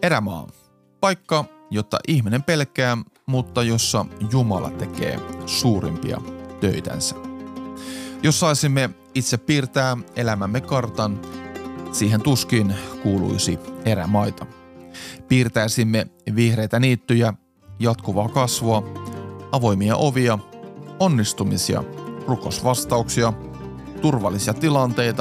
Erämaa. Paikka, jota ihminen pelkää, mutta jossa Jumala tekee suurimpia töitänsä. Jos saisimme itse piirtää elämämme kartan, siihen tuskin kuuluisi erämaita. Piirtäisimme vihreitä niittyjä, jatkuvaa kasvua, avoimia ovia, onnistumisia, rukosvastauksia, turvallisia tilanteita